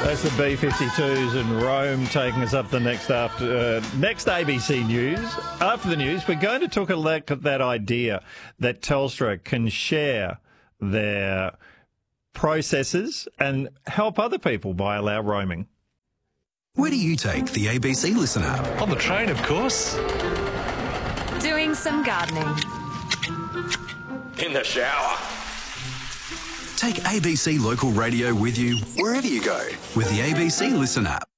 That's the B-52s and Rome taking us up the next ABC News. After the news, we're going to talk a look at that idea that Telstra can share their processes and help other people by allow roaming. Where do you take the ABC Listen app? On the train, of course. Doing some gardening. In the shower. Take ABC Local Radio with you wherever you go with the ABC Listen app.